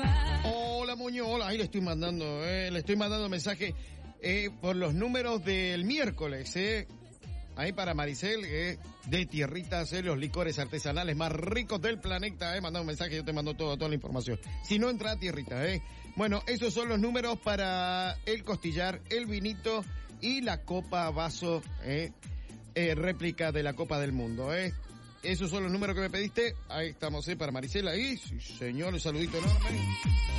Hola, Muñoz, hola, ahí le estoy mandando mensaje por los números del miércoles, ahí para Maricel, de Tierritas, los licores artesanales más ricos del planeta, manda un mensaje, yo te mando toda la información. Si no, entra a Tierritas, Bueno, esos son los números para el costillar, el vinito y la copa vaso, réplica de la Copa del Mundo, Esos son los números que me pediste. Ahí estamos, para Maricela. Ahí, sí, señor, un saludito enorme.